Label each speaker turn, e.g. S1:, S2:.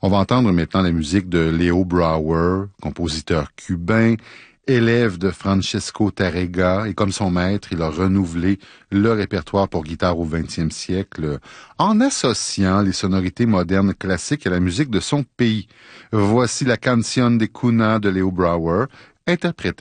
S1: On va entendre maintenant la musique de Leo Brouwer, compositeur cubain, élève de Francesco Tárrega, et comme son maître, il a renouvelé le répertoire pour guitare au XXe siècle en associant les sonorités modernes classiques à la musique de son pays. Voici la Canción de Cuna de Leo Brouwer, interprétée